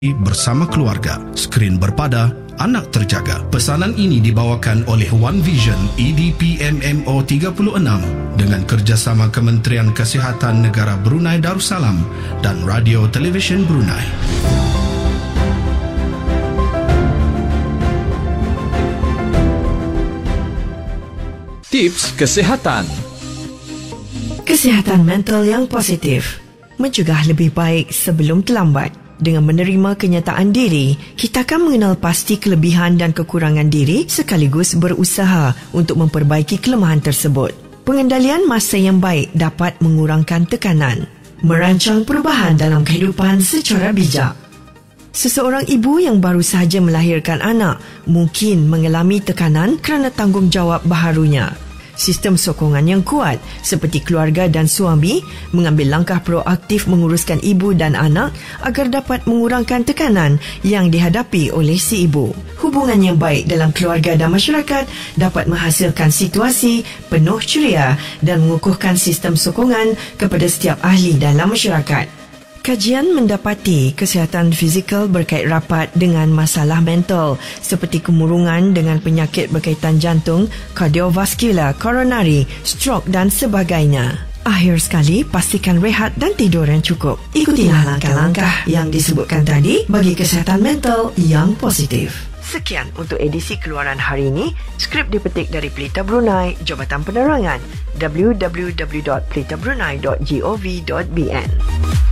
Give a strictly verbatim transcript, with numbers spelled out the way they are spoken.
bersama keluarga, skrin berpada, anak terjaga. Pesanan ini dibawakan oleh One Vision E D P M M O tiga puluh enam dengan kerjasama Kementerian Kesihatan Negara Brunei Darussalam dan Radio Televisyen Brunei. Tips Kesihatan. Kesihatan mental yang positif. Mencegah lebih baik sebelum terlambat. Dengan menerima kenyataan diri, kita akan mengenal pasti kelebihan dan kekurangan diri sekaligus berusaha untuk memperbaiki kelemahan tersebut. Pengendalian masa yang baik dapat mengurangkan tekanan. Merancang perubahan dalam kehidupan secara bijak. Seseorang ibu yang baru sahaja melahirkan anak mungkin mengalami tekanan kerana tanggungjawab baharunya. Sistem sokongan yang kuat seperti keluarga dan suami mengambil langkah proaktif menguruskan ibu dan anak agar dapat mengurangkan tekanan yang dihadapi oleh si ibu. Hubungan yang baik dalam keluarga dan masyarakat dapat menghasilkan situasi penuh ceria dan mengukuhkan sistem sokongan kepada setiap ahli dalam masyarakat. Kajian mendapati kesihatan fizikal berkait rapat dengan masalah mental seperti kemurungan dengan penyakit berkaitan jantung, kardiovaskular, koronari, stroke dan sebagainya. Akhir sekali, pastikan rehat dan tidur yang cukup. Ikutilah langkah-langkah yang disebutkan tadi bagi kesihatan mental yang positif. Sekian untuk edisi keluaran hari ini. Skrip dipetik dari Pelita Brunei, Jabatan Penerangan w w w dot pelita brunei dot gov dot b n.